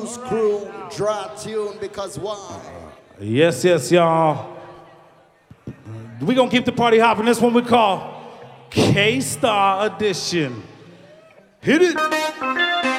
Juice Crew, draw tune because why? Yes, yes, y'all. We gonna keep the party hopping. This one we call K-Star Edition. Hit it.